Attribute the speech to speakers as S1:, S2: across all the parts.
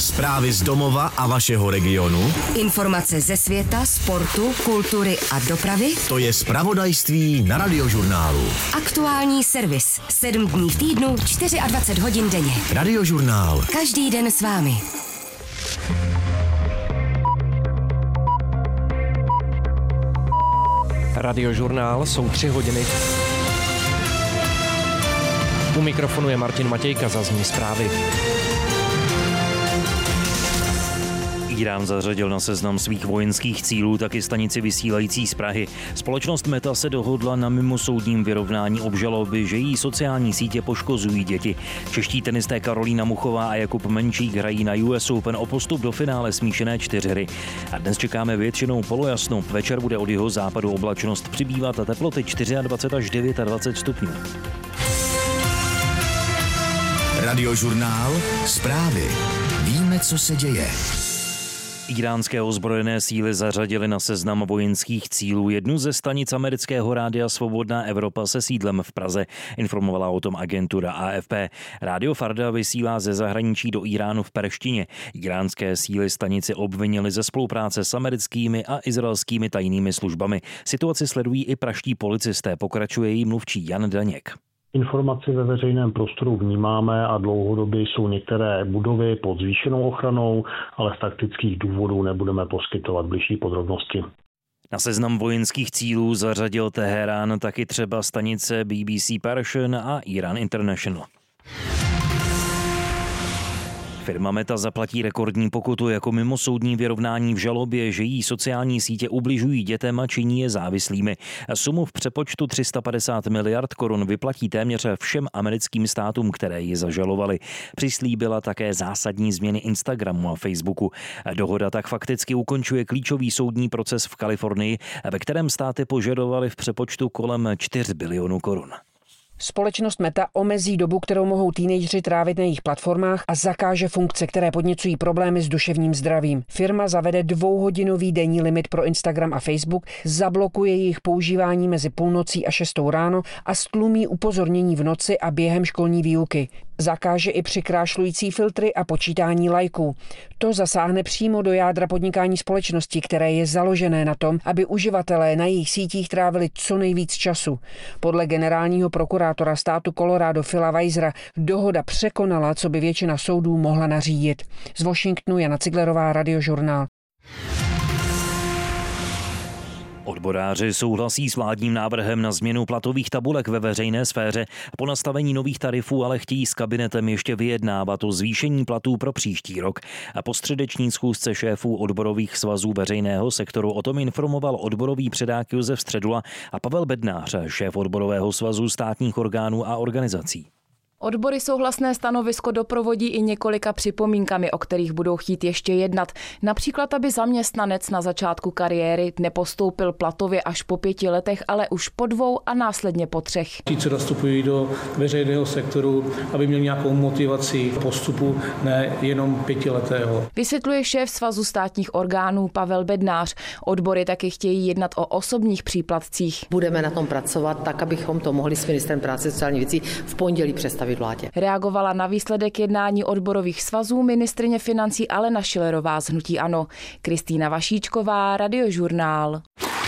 S1: Zprávy z domova a vašeho regionu.
S2: Informace ze světa, sportu, kultury a dopravy.
S1: To je zpravodajství na Radiožurnálu.
S2: Aktuální servis. 7 dní v týdnu, 24 hodin denně.
S1: Radiožurnál.
S2: Každý den s vámi.
S3: Radiožurnál, jsou 3 hodiny. U mikrofonu je Martin Matějka, zazní zprávy. Írán zařadil na seznam svých vojenských cílů taky stanici vysílající z Prahy. Společnost Meta se dohodla na mimosoudním vyrovnání obžaloby, že její sociální sítě poškozují děti. Čeští tenisté Karolína Muchová a Jakub Menčík hrají na US Open o postup do finále smíšené čtyřhry. A dnes čekáme většinou polojasno. Večer bude od jihozápadu oblačnost přibývat a teploty 24 až 29 stupňů.
S1: Radiožurnál. Zprávy. Víme, co se děje.
S3: Iránské ozbrojené síly zařadily na seznam vojenských cílů jednu ze stanic amerického rádia Svobodná Evropa se sídlem v Praze. Informovala o tom agentura AFP. Rádio Farda vysílá ze zahraničí do Iránu v perštině. Iránské síly stanici obvinily ze spolupráce s americkými a izraelskými tajnými službami. Situaci sledují i pražští policisté, pokračuje její mluvčí Jan Daněk.
S4: Informaci ve veřejném prostoru vnímáme a dlouhodobě jsou některé budovy pod zvýšenou ochranou, ale z taktických důvodů nebudeme poskytovat bližší podrobnosti.
S3: Na seznam vojenských cílů zařadil Teherán taky třeba stanice BBC Persian a Iran International. Firma Meta zaplatí rekordní pokutu jako mimosoudní vyrovnání v žalobě, že jí sociální sítě ubližují dětem a činí je závislými. Sumu v přepočtu 350 miliard korun vyplatí téměř všem americkým státům, které ji zažalovali. Přislíbila také zásadní změny Instagramu a Facebooku. Dohoda tak fakticky ukončuje klíčový soudní proces v Kalifornii, ve kterém státy požadovaly v přepočtu kolem 4 bilionů korun.
S5: Společnost Meta omezí dobu, kterou mohou teenageři trávit na jejich platformách a zakáže funkce, které podněcují problémy s duševním zdravím. Firma zavede 2hodinový denní limit pro Instagram a Facebook, zablokuje jejich používání mezi půlnocí a 6 ráno a stlumí upozornění v noci a během školní výuky. Zakáže i přikrášlující filtry a počítání lajků. To zasáhne přímo do jádra podnikání společnosti, které je založené na tom, aby uživatelé na jejich sítích trávili co nejvíc času. Podle generálního prokurátora státu Colorado Phila Weisera dohoda překonala, co by většina soudů mohla nařídit. Z Washingtonu Jana Ciglerová, Radiožurnál.
S3: Odboráři souhlasí s vládním návrhem na změnu platových tabulek ve veřejné sféře. Po nastavení nových tarifů ale chtějí s kabinetem ještě vyjednávat o zvýšení platů pro příští rok. A po středeční schůzce šéfů odborových svazů veřejného sektoru o tom informoval odborový předák Josef Středula a Pavel Bednář, šéf odborového svazu státních orgánů a organizací.
S6: Odbory souhlasné stanovisko doprovodí i několika připomínkami, o kterých budou chtít ještě jednat. Například, aby zaměstnanec na začátku kariéry nepostoupil platově až po 5 letech, ale už po 2 a následně po 3.
S7: Ti, co nastupují do veřejného sektoru, aby měli nějakou motivaci postupu, ne jenom 5letého.
S6: Vysvětluje šéf Svazu státních orgánů Pavel Bednář. Odbory taky chtějí jednat o osobních příplatcích.
S8: Budeme na tom pracovat tak, abychom to mohli s ministrem práce a sociálních věcí v pondělí představit vládě.
S6: Reagovala na výsledek jednání odborových svazů ministryně financí Alena Schillerová z hnutí ANO. Kristýna Vašíčková, Radiožurnál.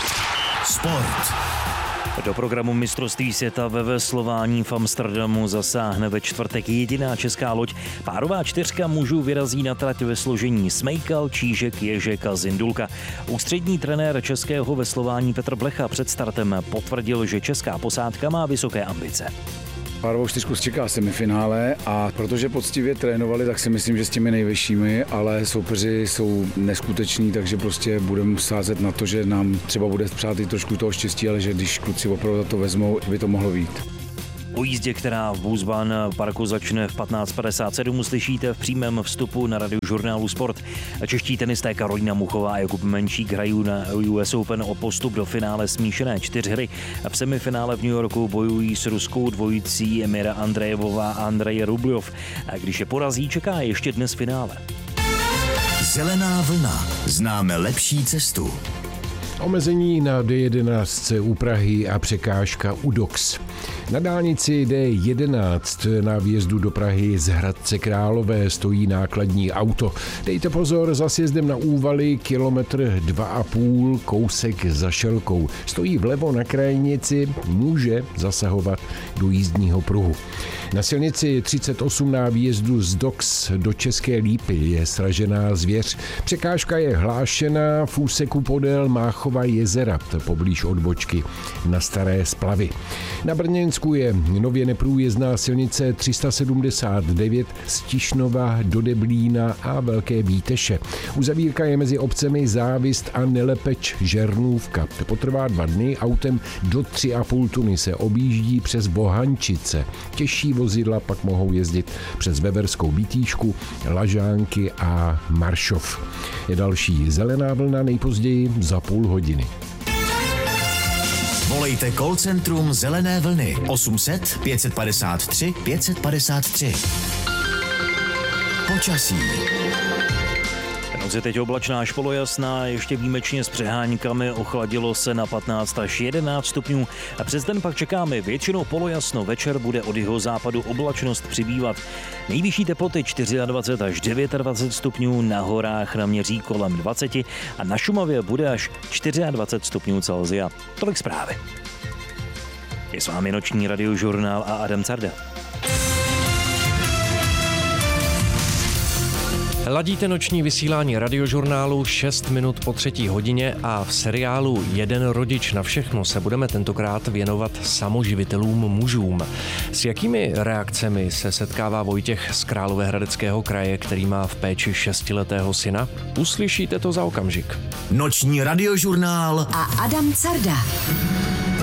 S1: Sport.
S3: Do programu mistrovství světa ve veslování v Amsterdamu zasáhne ve čtvrtek jediná česká loď. Párová 4 mužů vyrazí na trať ve složení Smejkal, Čížek, Ježek a Zindulka. Ústřední trenér českého veslování Petr Blecha před startem potvrdil, že česká posádka má vysoké ambice.
S9: Párovou 4 čeká semifinále a protože poctivě trénovali, tak si myslím, že s těmi nejvyššími, ale soupeři jsou neskuteční, takže prostě budeme sázet na to, že nám třeba bude přát i trošku toho štěstí, ale že když kluci opravdu za to vezmou, by to mohlo být.
S3: O jízdě, která v Boosban parku začne v 15:57, slyšíte v přímém vstupu na Radiožurnálu Sport. Čeští tenisté Karolína Muchová a Jakub Menčík hrají na US Open o postup do finále smíšené čtyřhry. V semifinále v New Yorku bojují s ruskou dvojicí Mira Andrejevová a Andrej Rubljov. A když je porazí, čeká ještě dnes finále.
S1: Zelená vlna. Známe lepší cestu.
S10: Omezení na D11 u Prahy a překážka u DOX. Na dálnici D11 na vjezdu do Prahy z Hradce Králové stojí nákladní auto. Dejte pozor, za sjezdem na Úvaly 1,5 km, kousek za Šelkou. Stojí vlevo na krajnici, může zasahovat do jízdního pruhu. Na silnici 38 na výjezdu z Dox do České Lípy je sražená zvěř. Překážka je hlášená v úseku podél Máchova jezera, poblíž odbočky na Staré Splavy. Na Brněnsku je nově neprůjezdná silnice 379 z Tišnova do Deblína a Velké Víteše. Uzavírka je mezi obcemi Závist a Nelepeč Žernůvka. Potrvá 2 dny, autem do 3,5 tuny se objíždí přes Bohančice. Těžší vozidla pak mohou jezdit přes Veverskou Bítýšku, Lažánky a Maršov. Je další Zelená vlna nejpozději za půl hodiny.
S1: Volejte call centrum Zelené vlny 800 553 553. Počasí.
S3: Noc je teď oblačná až polojasná, ještě výjimečně s přeháňkami, ochladilo se na 15 až 11 stupňů a přes den pak čekáme většinou polojasno, večer bude od jihozápadu oblačnost přibývat. Nejvyšší teploty 24 až 29 stupňů, na horách naměří kolem 20 a na Šumavě bude až 24 stupňů Celsia. Tolik zprávy. Je s vámi noční radiožurnál a Adam Carda.
S11: Ladíte noční vysílání radiožurnálu 6 minut po 3. hodině a v seriálu Jeden rodič na všechno se budeme tentokrát věnovat samoživitelům mužům. S jakými reakcemi se setkává Vojtěch z Královéhradeckého kraje, který má v péči 6letého syna? Uslyšíte to za okamžik.
S1: Noční radiožurnál
S2: a Adam Carda.